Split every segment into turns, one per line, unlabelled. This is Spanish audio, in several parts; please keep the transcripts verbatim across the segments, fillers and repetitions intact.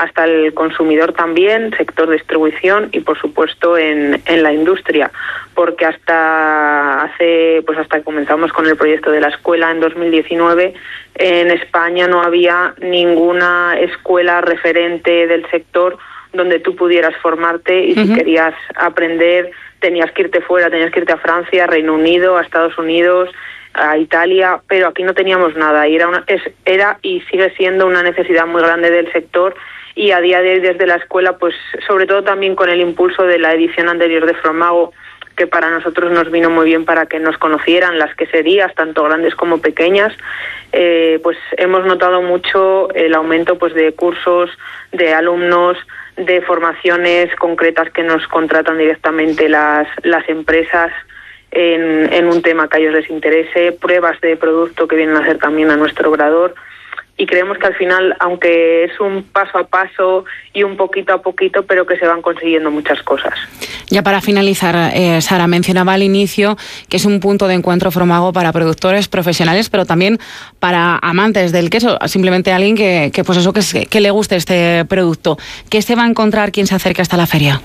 hasta el consumidor también, sector de distribución y por supuesto en, en la industria, porque hasta hace, pues hasta que comenzamos con el proyecto de la escuela en dos mil diecinueve, en España no había ninguna escuela referente del sector donde tú pudieras formarte y uh-huh. si querías aprender tenías que irte fuera, tenías que irte a Francia, a Reino Unido, a Estados Unidos, a Italia, pero aquí no teníamos nada y era, una, es, era y sigue siendo una necesidad muy grande del sector. Y a día de hoy desde la escuela, pues sobre todo también con el impulso de la edición anterior de Fromago, que para nosotros nos vino muy bien para que nos conocieran las queserías, tanto grandes como pequeñas, eh, pues hemos notado mucho el aumento pues de cursos, de alumnos, de formaciones concretas que nos contratan directamente las, las empresas en, en un tema que a ellos les interese, pruebas de producto que vienen a hacer también a nuestro obrador. Y creemos que al final, aunque es un paso a paso y un poquito a poquito, pero que se van consiguiendo muchas cosas.
Ya para finalizar, eh, Sara, mencionaba al inicio que es un punto de encuentro Fromago para productores profesionales, pero también para amantes del queso, simplemente alguien que, que pues eso, que, que le guste este producto. ¿Qué se va a encontrar quien se acerque hasta la feria?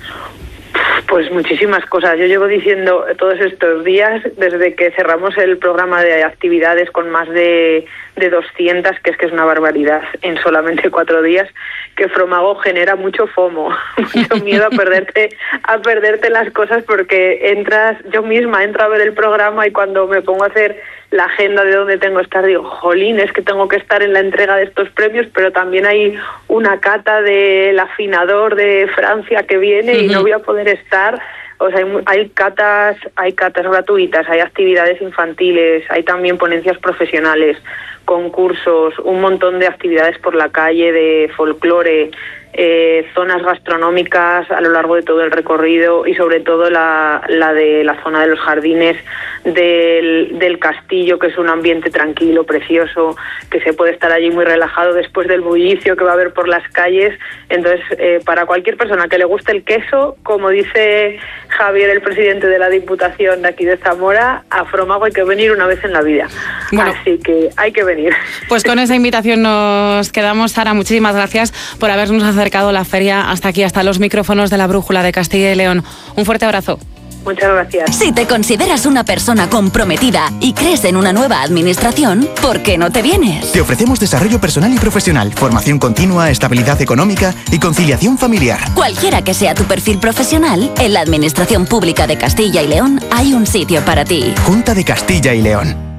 Pues muchísimas cosas. Yo llevo diciendo todos estos días, desde que cerramos el programa de actividades con más de, de doscientas, que es que es una barbaridad, en solamente cuatro días, que Fromago genera mucho FOMO, mucho miedo a perderte, a perderte las cosas, porque entras, yo misma entro a ver el programa y cuando me pongo a hacer la agenda de dónde tengo que estar, digo, jolín, es que tengo que estar en la entrega de estos premios, pero también hay una cata del afinador de Francia que viene uh-huh. y no voy a poder estar. O sea, hay, hay catas, hay catas gratuitas, hay actividades infantiles, hay también ponencias profesionales, concursos, un montón de actividades por la calle, de folclore, eh, zonas gastronómicas a lo largo de todo el recorrido y sobre todo la, la de la zona de los jardines del, del castillo, que es un ambiente tranquilo, precioso, que se puede estar allí muy relajado después del bullicio que va a haber por las calles. Entonces, eh, para cualquier persona que le guste el queso, como dice Javier, el presidente de la Diputación de aquí de Zamora, a Fromago hay que venir una vez en la vida. Bueno, así que hay que venir.
Pues con esa invitación nos quedamos. Sara, muchísimas gracias por habernos acercado la feria hasta aquí, hasta los micrófonos de la Brújula de Castilla y León. Un fuerte abrazo.
Muchas gracias.
Si te consideras una persona comprometida y crees en una nueva administración, ¿por qué no te vienes?
Te ofrecemos desarrollo personal y profesional, formación continua, estabilidad económica y conciliación familiar.
Cualquiera que sea tu perfil profesional, en la Administración Pública de Castilla y León hay un sitio para ti.
Junta de Castilla y León.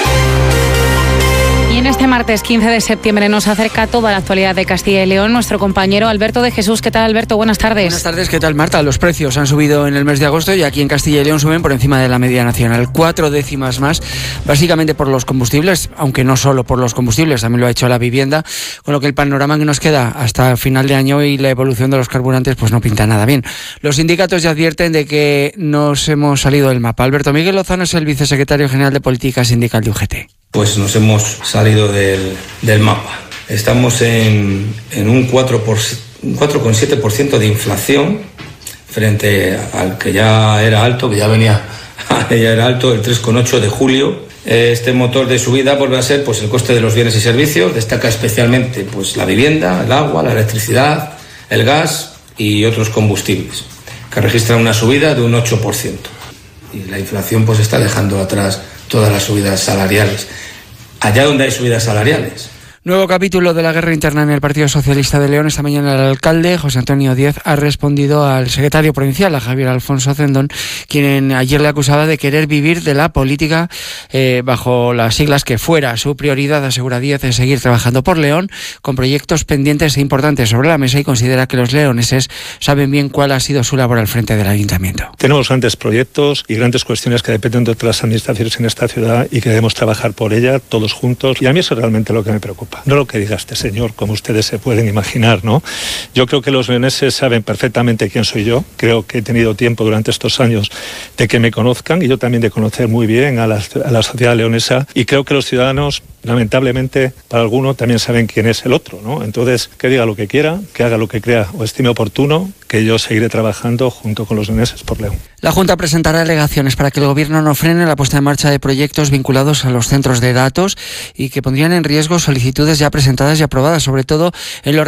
Y en este martes quince de septiembre nos acerca toda la actualidad de Castilla y León nuestro compañero Alberto de Jesús. ¿Qué tal, Alberto? Buenas tardes.
Buenas tardes, ¿qué tal, Marta? Los precios han subido en el mes de agosto y aquí en Castilla y León suben por encima de la media nacional. Cuatro décimas más, básicamente por los combustibles, aunque no solo por los combustibles, también lo ha hecho la vivienda, con lo que el panorama que nos queda hasta final de año y la evolución de los carburantes pues no pinta nada bien. Los sindicatos ya advierten de que nos hemos salido del mapa. Alberto Miguel Lozano es el vicesecretario general de Política Sindical de U G T.
Pues nos hemos salido del, del mapa. Estamos en, en un cuatro coma siete por ciento de inflación frente al que ya era alto, que ya venía, ya era alto, el tres coma ocho de julio. Este motor de subida vuelve a ser pues, el coste de los bienes y servicios. Destaca especialmente pues, la vivienda, el agua, la electricidad, el gas y otros combustibles, que registran una subida de un ocho por ciento. Y la inflación pues, está dejando atrás todas las subidas salariales, allá donde hay subidas salariales.
Nuevo capítulo de la guerra interna en el Partido Socialista de León. Esta mañana el alcalde, José Antonio Díez, ha respondido al secretario provincial, a Javier Alfonso Cendón, quien ayer le acusaba de querer vivir de la política eh, bajo las siglas que fuera su prioridad. Asegura Díez de seguir trabajando por León con proyectos pendientes e importantes sobre la mesa y considera que los leoneses saben bien cuál ha sido su labor al frente del ayuntamiento.
Tenemos grandes proyectos y grandes cuestiones que dependen de otras administraciones en esta ciudad y que debemos trabajar por ella todos juntos, y a mí eso es realmente lo que me preocupa. No lo que diga este señor, como ustedes se pueden imaginar, ¿no? Yo creo que los leoneses saben perfectamente quién soy yo. Creo que he tenido tiempo durante estos años de que me conozcan y yo también de conocer muy bien a la, a la sociedad leonesa, y creo que los ciudadanos, lamentablemente, para algunos también saben quién es el otro, ¿no? Entonces, que diga lo que quiera, que haga lo que crea o estime oportuno, que yo seguiré trabajando junto con los leoneses por León.
La Junta presentará alegaciones para que el Gobierno no frene la puesta en marcha de proyectos vinculados a los centros de datos y que pondrían en riesgo solicitudes ya presentadas y aprobadas, sobre todo en los